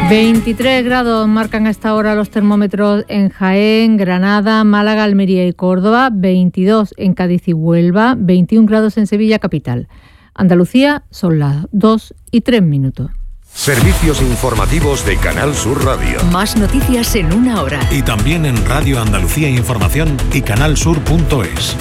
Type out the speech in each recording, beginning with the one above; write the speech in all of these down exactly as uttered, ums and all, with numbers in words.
veintitrés grados marcan a esta hora los termómetros en Jaén, Granada, Málaga, Almería y Córdoba, veintidós en Cádiz y Huelva, veintiún grados en Sevilla capital. Andalucía son las dos y tres minutos. Servicios informativos de Canal Sur Radio. Más noticias en una hora. Y también en Radio Andalucía Información y canal sur punto es.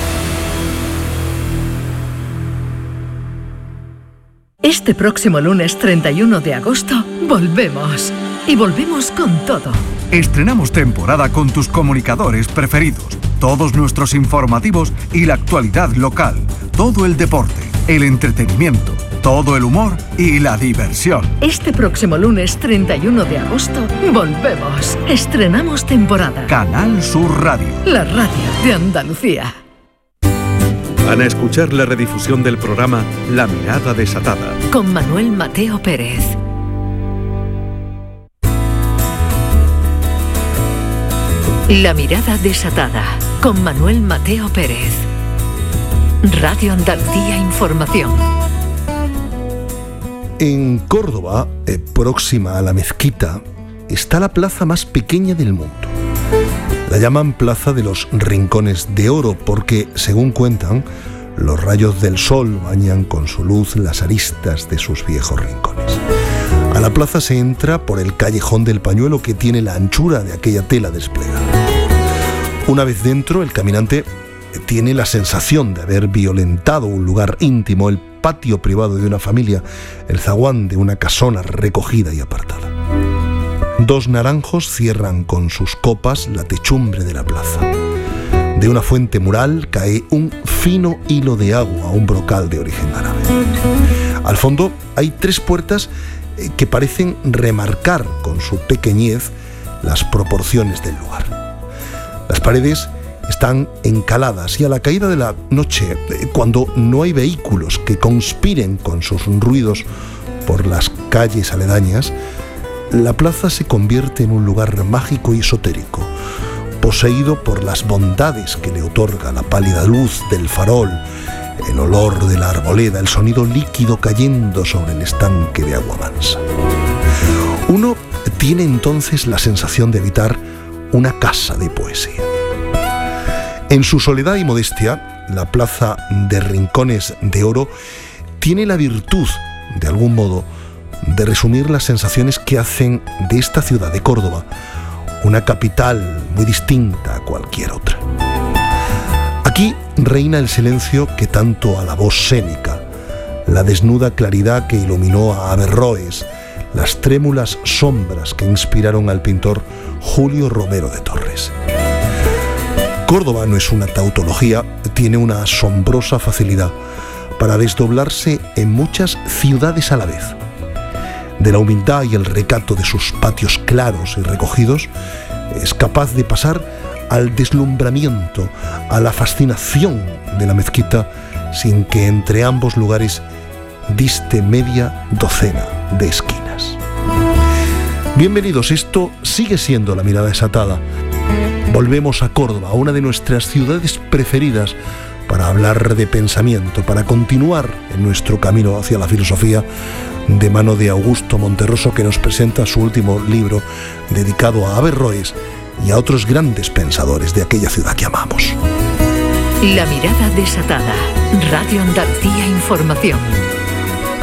Este próximo lunes treinta y uno de agosto volvemos. Y volvemos con todo. Estrenamos temporada con tus comunicadores preferidos, todos nuestros informativos y la actualidad local, todo el deporte, el entretenimiento, todo el humor y la diversión. Este próximo lunes treinta y uno de agosto volvemos. Estrenamos temporada. Canal Sur Radio. La radio de Andalucía. Van a escuchar la redifusión del programa La Mirada Desatada. Con Manuel Mateo Pérez. La Mirada Desatada. Con Manuel Mateo Pérez. Radio Andalucía Información. En Córdoba, eh, próxima a la mezquita, está la plaza más pequeña del mundo. La llaman Plaza de los Rincones de Oro porque, según cuentan, los rayos del sol bañan con su luz las aristas de sus viejos rincones. A la plaza se entra por el callejón del Pañuelo, que tiene la anchura de aquella tela desplegada. Una vez dentro, el caminante tiene la sensación de haber violentado un lugar íntimo, el patio privado de una familia, el zaguán de una casona recogida y apartada. Dos naranjos cierran con sus copas la techumbre de la plaza. De una fuente mural cae un fino hilo de agua, un brocal de origen árabe. Al fondo hay tres puertas que parecen remarcar con su pequeñez las proporciones del lugar. Las paredes están encaladas y a la caída de la noche, cuando no hay vehículos que conspiren con sus ruidos por las calles aledañas, la plaza se convierte en un lugar mágico y esotérico, poseído por las bondades que le otorga la pálida luz del farol, el olor de la arboleda, el sonido líquido cayendo sobre el estanque de agua mansa. Uno tiene entonces la sensación de habitar una casa de poesía. En su soledad y modestia, la Plaza de Rincones de Oro tiene la virtud, de algún modo, de resumir las sensaciones que hacen de esta ciudad de Córdoba una capital muy distinta a cualquier otra. Aquí reina el silencio que tanto alabó Séneca, la desnuda claridad que iluminó a Averroes, las trémulas sombras que inspiraron al pintor Julio Romero de Torres. Córdoba no es una tautología, tiene una asombrosa facilidad para desdoblarse en muchas ciudades a la vez. De la humildad y el recato de sus patios claros y recogidos, es capaz de pasar al deslumbramiento, a la fascinación de la mezquita, sin que entre ambos lugares diste media docena de esquinas. Bienvenidos, esto sigue siendo La Mirada Desatada. Volvemos a Córdoba, una de nuestras ciudades preferidas, para hablar de pensamiento, para continuar en nuestro camino hacia la filosofía, de mano de Augusto Monterroso, que nos presenta su último libro dedicado a Averroes y a otros grandes pensadores de aquella ciudad que amamos. La Mirada Desatada. Radio Andalucía Información.